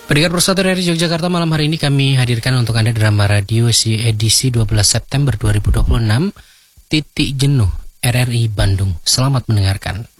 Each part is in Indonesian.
Pendengar Persatu dari Yogyakarta, malam hari ini kami hadirkan untuk Anda drama radio edisi 12 September 2026, Titik Jenuh, RRI Bandung. Selamat mendengarkan.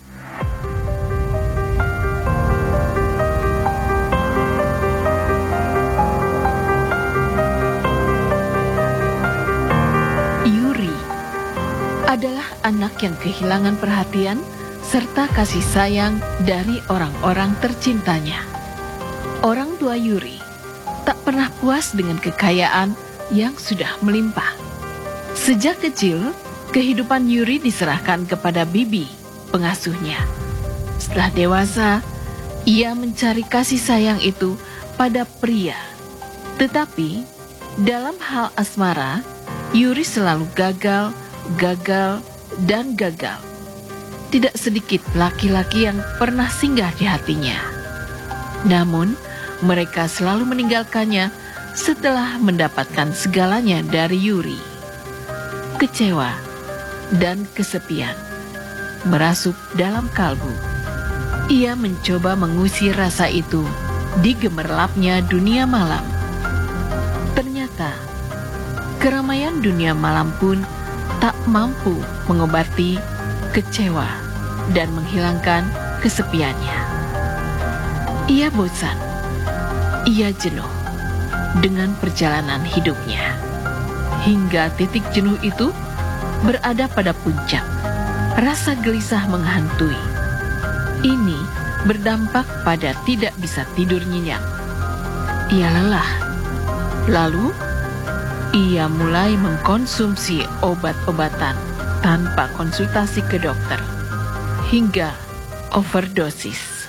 Yuri adalah anak yang kehilangan perhatian serta kasih sayang dari orang-orang tercintanya. Orang tua Yuri tak pernah puas dengan kekayaan yang sudah melimpah. Sejak kecil, kehidupan Yuri diserahkan kepada Bibi, pengasuhnya. Setelah dewasa, ia mencari kasih sayang itu pada pria. Tetapi, dalam hal asmara, Yuri selalu gagal, dan gagal. Tidak sedikit laki-laki yang pernah singgah di hatinya. Namun, mereka selalu meninggalkannya setelah mendapatkan segalanya dari Yuri. Kecewa dan kesepian merasuk dalam kalbu. Ia mencoba mengusir rasa itu di gemerlapnya dunia malam. Ternyata, keramaian dunia malam pun tak mampu mengobati kecewa dan menghilangkan kesepiannya. Ia bosan. Ia jenuh dengan perjalanan hidupnya. Hingga titik jenuh itu berada pada puncak. Rasa gelisah menghantui. Ini berdampak pada tidak bisa tidur nyenyak. Ia lelah. Lalu, ia mulai mengkonsumsi obat-obatan tanpa konsultasi ke dokter. Hingga overdosis.